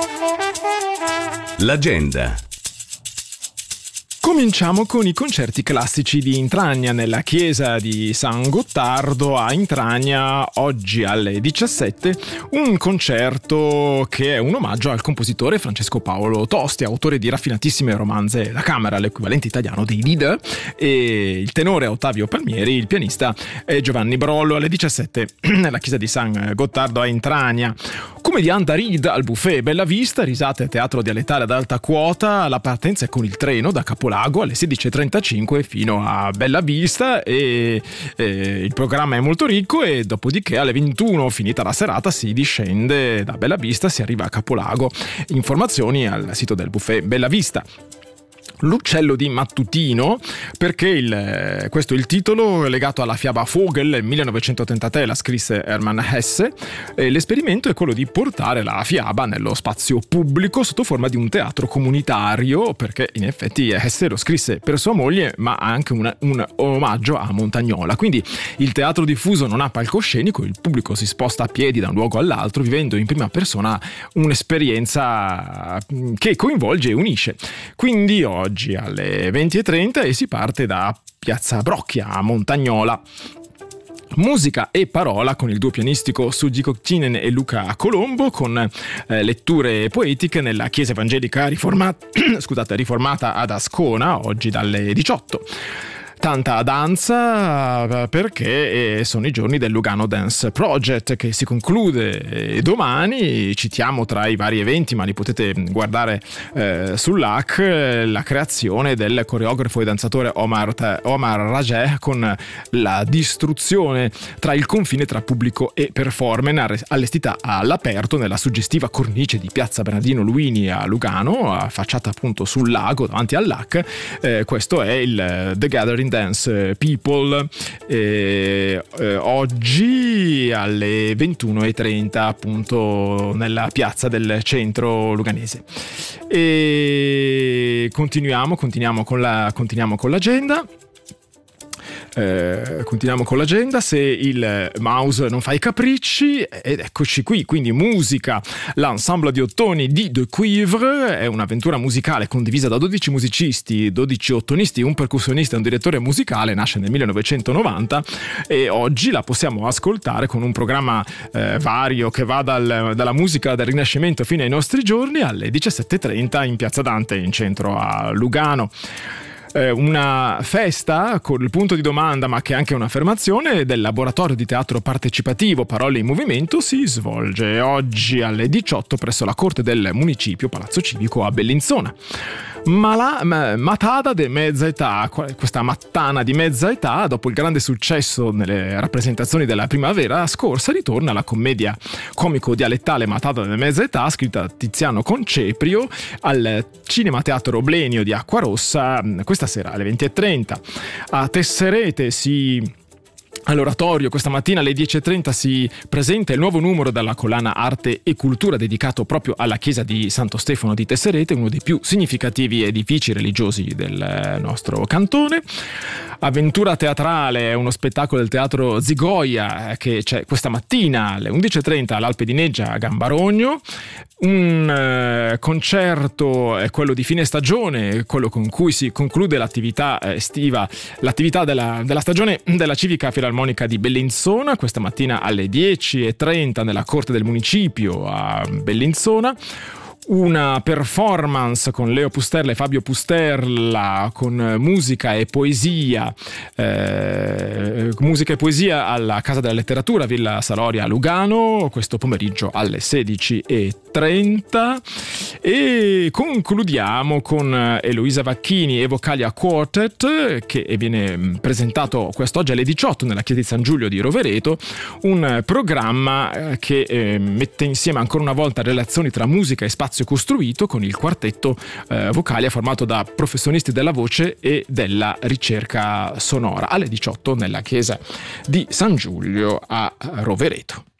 L'agenda. Cominciamo con i concerti classici di Intragna. Nella chiesa di San Gottardo a Intragna oggi alle 17 un concerto che è un omaggio al compositore Francesco Paolo Tosti, autore di raffinatissime romanze da camera, l'equivalente italiano dei Lieder, e il tenore Ottavio Palmieri, il pianista è Giovanni Brollo. Alle 17 nella chiesa di San Gottardo a Intragna. Comedianta Reed al buffet Bella Vista, risate a teatro dialettale ad alta quota. La partenza è con il treno da Capolago alle 16.35 fino a Bella Vista e il programma è molto ricco, e dopodiché alle 21, finita la serata, si discende da Bella Vista, si arriva a Capolago. Informazioni al sito del buffet Bella Vista. L'uccello di Mattutino, perché questo è il titolo legato alla fiaba Vogel. Nel 1933 la scrisse Hermann Hesse, e l'esperimento è quello di portare la fiaba nello spazio pubblico sotto forma di un teatro comunitario, perché in effetti Hesse lo scrisse per sua moglie, ma ha anche un omaggio a Montagnola. Quindi il teatro diffuso non ha palcoscenico, il pubblico si sposta a piedi da un luogo all'altro, vivendo in prima persona un'esperienza che coinvolge e unisce. Quindi oggi alle 20.30 e si parte da Piazza Brocchia a Montagnola. Musica e parola con il duo pianistico Suji Kokkinen e Luca Colombo, con letture poetiche nella chiesa evangelica riformata ad Ascona oggi dalle 18. Tanta danza perché sono i giorni del Lugano Dance Project, che si conclude domani. Citiamo tra i vari eventi, ma li potete guardare sull'AC, la creazione del coreografo e danzatore Omar Rajeh, con la distruzione tra il confine tra pubblico e performance, allestita all'aperto nella suggestiva cornice di Piazza Bernardino Luini a Lugano, affacciata appunto sul lago davanti all'AC. Questo è il The Gathering Dance People, oggi alle 21.30 appunto nella piazza del centro luganese. E continuiamo con l'agenda. Continuiamo con l'agenda. Se il mouse non fa i capricci, ed eccoci qui. Quindi musica, l'ensemble di ottoni di De Cuivre è un'avventura musicale condivisa da 12 musicisti, 12 ottonisti, un percussionista e un direttore musicale. Nasce nel 1990 e oggi la possiamo ascoltare con un programma vario che va dalla musica del Rinascimento fino ai nostri giorni, alle 17.30 in Piazza Dante in centro a Lugano. Una festa con il punto di domanda, ma che è anche un'affermazione, del laboratorio di teatro partecipativo Parole in Movimento si svolge oggi alle 18 presso la Corte del Municipio Palazzo Civico a Bellinzona. Ma la matada de mezza età, questa mattana di mezza età, dopo il grande successo nelle rappresentazioni della primavera scorsa, ritorna la commedia comico-dialettale Matada de mezza età, scritta da Tiziano Conceprio, al Cinema Teatro Blenio di Acquarossa questa sera alle 20.30. A Tesserete all'oratorio questa mattina alle 10.30 si presenta il nuovo numero della collana Arte e Cultura, dedicato proprio alla chiesa di Santo Stefano di Tesserete, uno dei più significativi edifici religiosi del nostro cantone. Avventura teatrale è uno spettacolo del teatro Zigoia che c'è questa mattina alle 11.30 all'Alpe di Neggia a Gambarogno. Un concerto è quello di fine stagione, quello con cui si conclude l'attività estiva, l'attività della stagione della Civica Filarmonica di Bellinzona, questa mattina alle 10.30 nella Corte del Municipio a Bellinzona. Una performance con Leo Pusterla e Fabio Pusterla, con musica e poesia alla Casa della Letteratura Villa Saloria a Lugano, questo pomeriggio alle 16.30. E concludiamo con Eloisa Vacchini e Vocalia Quartet, che viene presentato quest'oggi alle 18 nella chiesa di San Giulio di Rovereto, un programma che mette insieme ancora una volta relazioni tra musica e spazio costruito, con il quartetto Vocalia formato da professionisti della voce e della ricerca sonora, alle 18 nella chiesa di San Giulio a Rovereto.